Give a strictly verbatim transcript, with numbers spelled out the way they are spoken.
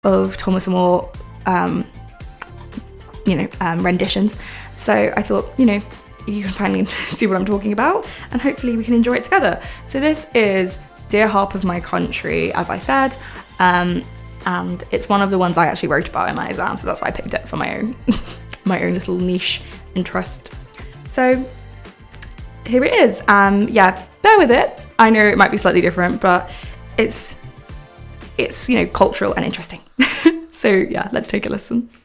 of Thomas More, um, you know, um, renditions. So I thought, you know, you can finally see what I'm talking about, and hopefully we can enjoy it together. So this is Dear Harp of My Country, as I said, um, and it's one of the ones I actually wrote about in my exam, so that's why I picked it for my own, my own little niche interest. So here it is. Um, yeah, bear with it. I know it might be slightly different, but it's, it's you know, cultural and interesting. So yeah, let's take a listen.